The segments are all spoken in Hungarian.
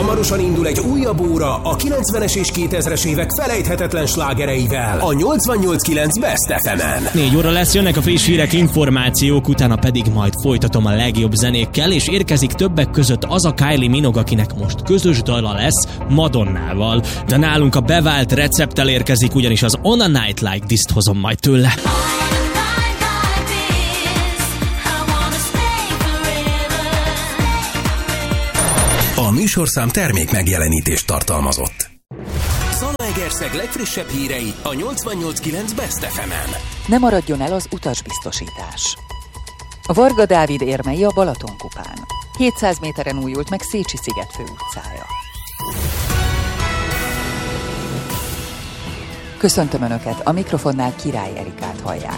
Hamarosan indul egy újabb óra a 90-es és 2000-es évek felejthetetlen slágereivel a 88.9 Best FM-en. 4 óra lesz, jönnek a friss hírek, információk, utána pedig majd folytatom a legjobb zenékkel, és érkezik többek között az a Kylie Minogue, akinek most közös dala lesz Madonnával. De nálunk a bevált recepttel érkezik, ugyanis az On a Night Like This-t hozom majd tőle. A műsorszám termék megjelenítést tartalmazott. Zalaegerszeg legfrissebb hírei a 88.9 Best FM-en. Ne maradjon el az utasbiztosítás. A Varga Dávid érmei a Balatonkupán. 700 méteren újult meg Szécsi-sziget főutcája. Köszöntöm Önöket, a mikrofonnál Király Erikát hallják.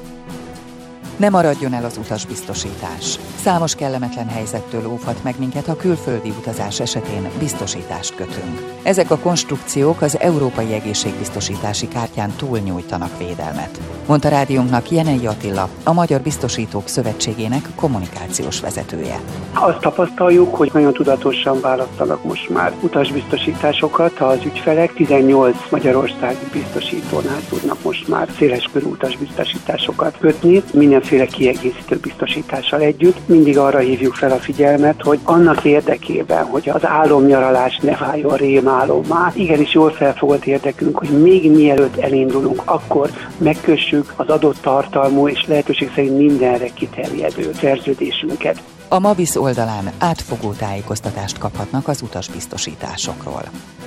Ne maradjon el az utasbiztosítás. Számos kellemetlen helyzettől óvhat meg minket, ha külföldi utazás esetén biztosítást kötünk. Ezek a konstrukciók az Európai Egészségbiztosítási Kártyán túlnyújtanak védelmet, mondta rádiónknak Jenei Attila, a Magyar Biztosítók Szövetségének kommunikációs vezetője. Azt tapasztaljuk, hogy nagyon tudatosan választanak most már utasbiztosításokat. Az ügyfelek 18 magyarországi biztosítónál tudnak most már széleskörű utasbiztosításokat kötni, mindenféle kiegészítő biztosítással együtt. Mindig arra hívjuk fel a figyelmet, hogy annak érdekében, hogy az álomnyaralás ne váljon rémálommá, igenis jól felfogott érdekünk, hogy még mielőtt elindulunk, akkor megkössük az adott tartalmú és lehetőség szerint mindenre kiterjedő szerződésünket. A Mabisz oldalán átfogó tájékoztatást kaphatnak az utasbiztosításokról.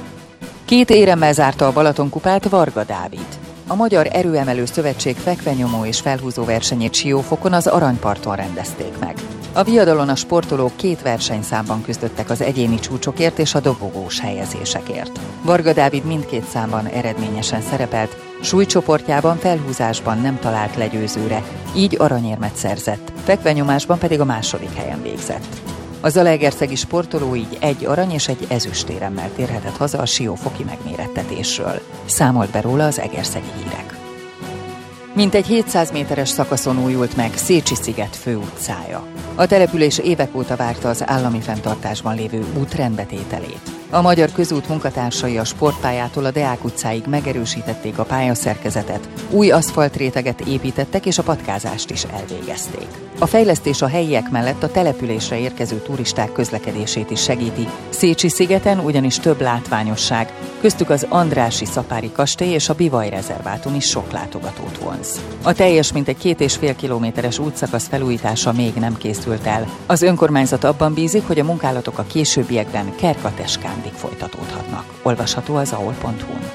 2 éremmel zárta a Balatonkupát Varga Dávid. A Magyar Erőemelő Szövetség fekvenyomó és felhúzó versenyét Siófokon az Aranyparton rendezték meg. A viadalon a sportolók 2 versenyszámban küzdöttek az egyéni csúcsokért és a dobogós helyezésekért. Varga Dávid mindkét számban eredményesen szerepelt, súlycsoportjában felhúzásban nem talált legyőzőre, így aranyérmet szerzett, fekvenyomásban pedig a 2. helyen végzett. A zalaegerszegi sportoló így 1 arany és 1 ezüstéremmel térhetett haza a siófoki megmérettetésről. Számolt be róla az Egerszegi Hírek. Mintegy 700 méteres szakaszon újult meg Szécsi-sziget főutcája. A település évek óta várta az állami fenntartásban lévő út rendbetételét. A Magyar Közút munkatársai a sportpályától a Deák utcáig megerősítették a pályaszerkezetet, új aszfaltréteget építettek és a patkázást is elvégezték. A fejlesztés a helyiek mellett a településre érkező turisták közlekedését is segíti. Szécsi-szigeten ugyanis több látványosság, köztük az Andrássy Szapári kastély és a Bivaj rezervátum is sok látogatót vonz. A teljes mintegy 2,5 kilométeres útszakasz felújítása még nem készült el. Az önkormányzat abban bízik, hogy a munkálatok a későbbiekben Kerkateskándig folytatódhatnak. Olvasható az aol.hu-n.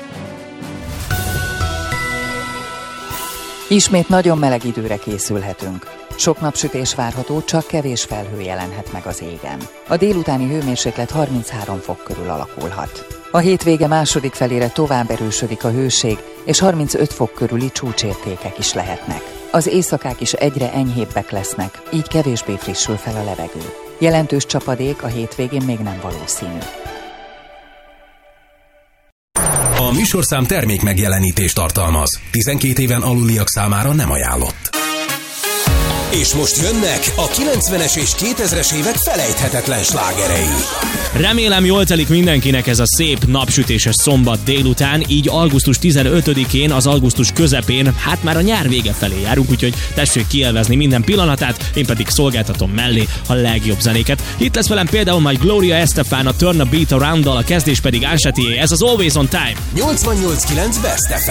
Ismét nagyon meleg időre készülhetünk. Sok napsütés várható, csak kevés felhő jelenhet meg az égen. A délutáni hőmérséklet 33 fok körül alakulhat. A hétvége második felére tovább erősödik a hőség, és 35 fok körüli csúcsértékek is lehetnek. Az éjszakák is egyre enyhébbek lesznek, így kevésbé frissül fel a levegő. Jelentős csapadék a hétvégén még nem valószínű. A műsorszám termék megjelenítést tartalmaz. 12 éven aluliak számára nem ajánlott. És most jönnek a 90-es és 2000-es évek felejthetetlen slágerei. Remélem jól telik mindenkinek ez a szép napsütéses szombat délután, így augusztus 15-én, az augusztus közepén, hát már a nyár vége felé járunk, úgyhogy tessék kielvezni minden pillanatát, én pedig szolgáltatom mellé a legjobb zenéket. Itt lesz velem például majd Gloria Estefan a Turn a Beat Around-dal, a kezdés pedig Anshatié, ez az Always on Time. 88.9 Best FM.